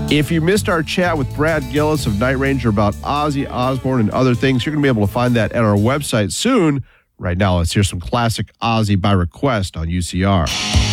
If you missed our chat with Brad Gillis of Night Ranger about Ozzy Osbourne and other things, you're going to be able to find that at our website soon. Right now, let's hear some classic Ozzy by request on UCR.